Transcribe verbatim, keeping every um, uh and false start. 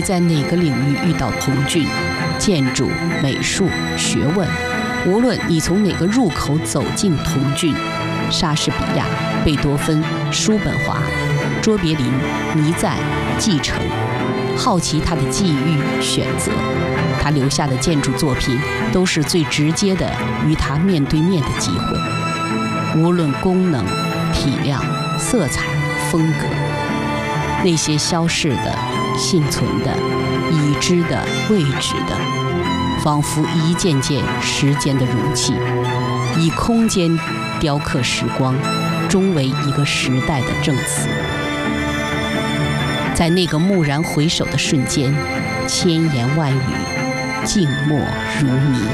在哪个领域遇到童俊，建筑、美术、学问，无论你从哪个入口走进童俊，莎士比亚、贝多芬、叔本华、卓别林、尼赞、继承，好奇他的际遇选择，他留下的建筑作品都是最直接的与他面对面的机会，无论功能、体量、色彩、风格，那些消逝的、幸存的、已知的、未知的，仿佛一件件时间的容器，以空间雕刻时光，终为一个时代的证词。在那个蓦然回首的瞬间，千言万语静默如谜。